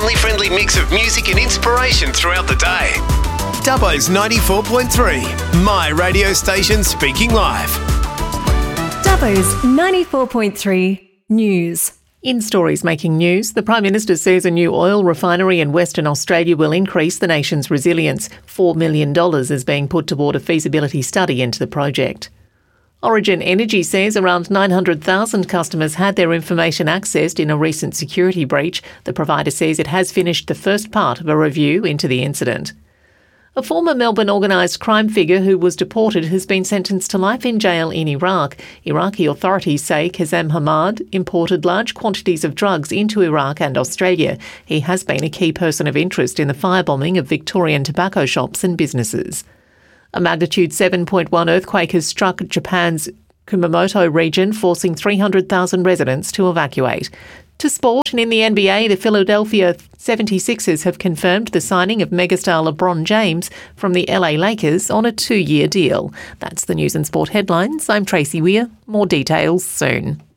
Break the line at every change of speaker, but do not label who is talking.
family-friendly mix of music and inspiration throughout the day. Dubbo's 94.3, my radio station speaking live.
Dubbo's 94.3 News.
In stories making news, the Prime Minister says a new oil refinery in Western Australia will increase the nation's resilience. $4 million is being put toward a feasibility study into the project. Origin Energy says around 900,000 customers had their information accessed in a recent security breach. The provider says it has finished the first part of a review into the incident. A former Melbourne organised crime figure who was deported has been sentenced to life in jail in Iraq. Iraqi authorities say Kazem Hamad imported large quantities of drugs into Iraq and Australia. He has been a key person of interest in the firebombing of Victorian tobacco shops and businesses. A magnitude 7.1 earthquake has struck Japan's Kumamoto region, forcing 300,000 residents to evacuate. To sport, and in the NBA, the Philadelphia 76ers have confirmed the signing of megastar LeBron James from the LA Lakers on a 2-year deal. That's the news and sport headlines. I'm Tracy Weir. More details soon.